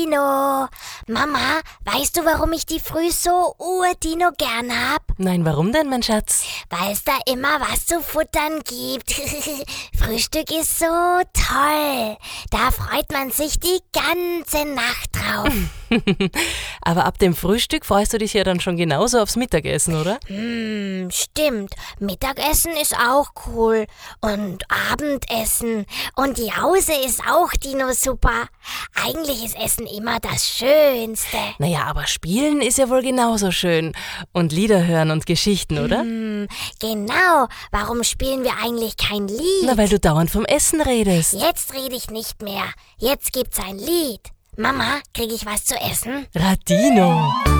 Dino. Mama, weißt du, warum ich die früh so Urdino gern hab? Nein, warum denn, mein Schatz? Weil es da immer was zu futtern gibt. Frühstück ist so toll. Da freut man sich die ganze Nacht drauf. Aber ab dem Frühstück freust du dich ja dann schon genauso aufs Mittagessen, oder? Stimmt. Mittagessen ist auch cool. Und Abendessen. Und Jause ist auch Dino super. Eigentlich ist Essen immer das Schönste. Naja, aber Spielen ist ja wohl genauso schön. Und Lieder hören und Geschichten, oder? Genau. Warum spielen wir eigentlich kein Lied? Na, weil du dauernd vom Essen redest. Jetzt rede ich nicht mehr. Jetzt gibt's ein Lied. Mama, krieg ich was zu essen? Radino.